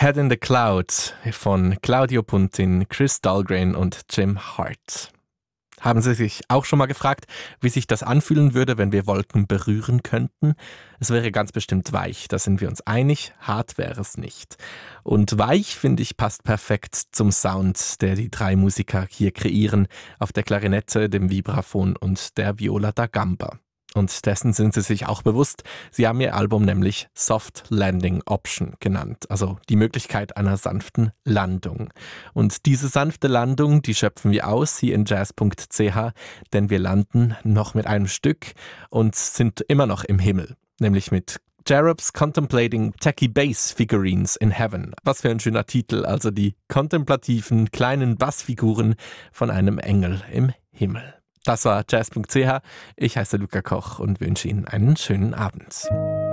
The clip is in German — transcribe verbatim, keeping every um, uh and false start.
Head in the Clouds von Claudio Puntin, Chris Dahlgren und Jim Hart. Haben Sie sich auch schon mal gefragt, wie sich das anfühlen würde, wenn wir Wolken berühren könnten? Es wäre ganz bestimmt weich, da sind wir uns einig, hart wäre es nicht. Und weich, finde ich, passt perfekt zum Sound, der die drei Musiker hier kreieren, auf der Klarinette, dem Vibraphon und der Viola da Gamba. Und dessen sind sie sich auch bewusst. Sie haben ihr Album nämlich Soft Landing Option genannt, also die Möglichkeit einer sanften Landung. Und diese sanfte Landung, die schöpfen wir aus hier in jazz punkt c h, denn wir landen noch mit einem Stück und sind immer noch im Himmel, nämlich mit Cherubs Contemplating Tacky Bass Figurines in Heaven. Was für ein schöner Titel, also die kontemplativen kleinen Bassfiguren von einem Engel im Himmel. Das war jazz punkt c h. Ich heiße Luca Koch und wünsche Ihnen einen schönen Abend.